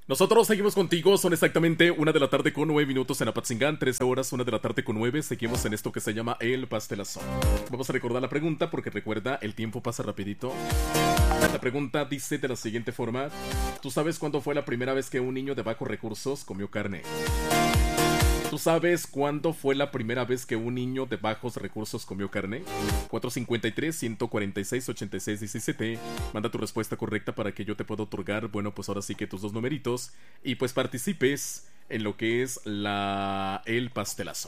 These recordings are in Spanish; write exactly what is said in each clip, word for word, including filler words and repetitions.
Nosotros seguimos contigo, son exactamente una de la tarde con nueve minutos en Apatzingán, trece horas, una de la tarde con nueve, seguimos en esto que se llama El Pastelazo. Vamos a recordar la pregunta porque recuerda, el tiempo pasa rapidito. La pregunta dice de la siguiente forma: ¿tú sabes cuándo fue la primera vez que un niño de bajos recursos comió carne? ¿Tú sabes cuándo fue la primera vez que un niño de bajos recursos comió carne? cuatro cinco tres, uno cuatro seis, ocho seis uno siete. Manda tu respuesta correcta para que yo te pueda otorgar, bueno, pues ahora sí que tus dos numeritos. Y pues participes en lo que es la el pastelazo.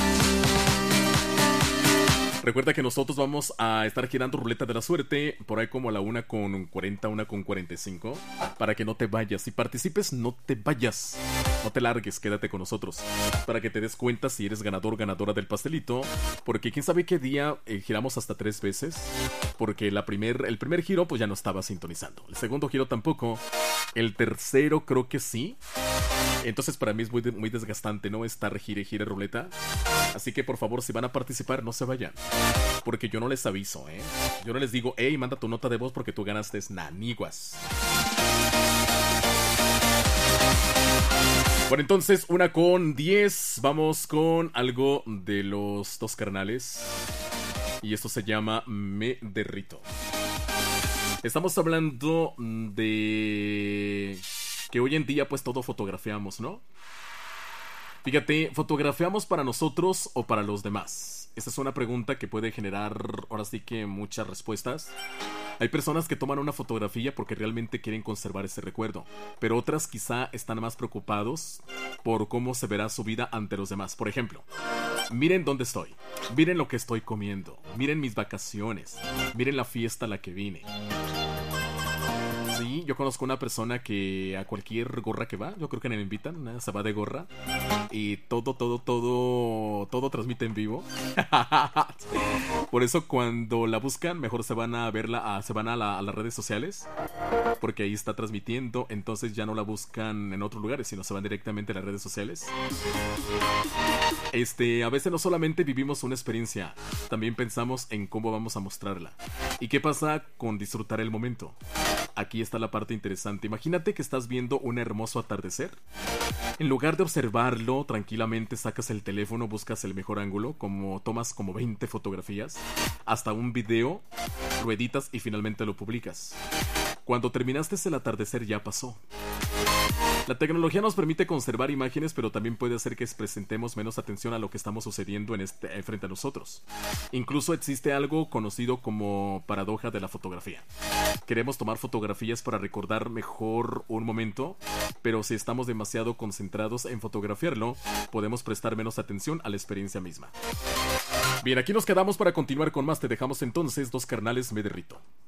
Recuerda que nosotros vamos a estar girando ruleta de la suerte por ahí como a la una con cuarenta, una con cuarenta y cinco, para que no te vayas. Si participes, no te vayas, no te largues, quédate con nosotros para que te des cuenta si eres ganador, ganadora del pastelito, porque quién sabe qué día eh, giramos hasta tres veces, porque la primer, el primer giro pues ya no estaba sintonizando, el segundo giro tampoco, el tercero creo que sí. Entonces para mí es muy, de, muy desgastante, ¿no? Estar gire, gire ruleta. Así que por favor, si van a participar, no se vayan, porque yo no les aviso, ¿eh? Yo no les digo, hey, manda tu nota de voz porque tú ganaste naniguas. Bueno, entonces, una con diez. Vamos con algo de los dos carnales. Y esto se llama Me Derrito. Estamos hablando de que hoy en día pues todo fotografiamos, ¿no? Fíjate, ¿fotografiamos para nosotros o para los demás? Esta es una pregunta que puede generar, ahora sí que muchas respuestas. Hay personas que toman una fotografía porque realmente quieren conservar ese recuerdo, pero otras quizá están más preocupados por cómo se verá su vida ante los demás. Por ejemplo, miren dónde estoy, miren lo que estoy comiendo, miren mis vacaciones, miren la fiesta a la que vine. Sí, yo conozco una persona que a cualquier gorra que va, yo creo que le invitan, ¿eh? Se va de gorra y todo, todo, todo, todo transmite en vivo. Por eso cuando la buscan, mejor se van a verla, a, se van a, la, a las redes sociales, porque ahí está transmitiendo, entonces ya no la buscan en otros lugares, sino se van directamente a las redes sociales. Este, a veces no solamente vivimos una experiencia, también pensamos en cómo vamos a mostrarla. ¿Y qué pasa con disfrutar el momento? Aquí está la parte interesante. Imagínate que estás viendo un hermoso atardecer. En lugar de observarlo, tranquilamente sacas el teléfono, buscas el mejor ángulo, como tomas como veinte fotografías, hasta un video, lo editas y finalmente lo publicas. Cuando terminaste el atardecer ya pasó. La tecnología nos permite conservar imágenes, pero también puede hacer que presentemos menos atención a lo que estamos sucediendo en este, frente a nosotros. Incluso existe algo conocido como paradoja de la fotografía. Queremos tomar fotografías para recordar mejor un momento, pero si estamos demasiado concentrados en fotografiarlo, podemos prestar menos atención a la experiencia misma. Bien, aquí nos quedamos para continuar con más. Te dejamos entonces, dos carnales, Me Derrito.